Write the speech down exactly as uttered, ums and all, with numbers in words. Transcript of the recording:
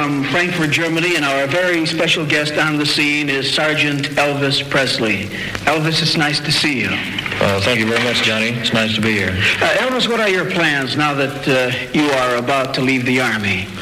from Frankfurt, Germany, and our very special guest on the scene is Sergeant Elvis Presley. Elvis, it's nice to see you. Uh, thank you very much, Johnny. It's nice to be here. Uh, Elvis, what are your plans now that uh, you are about to leave the Army?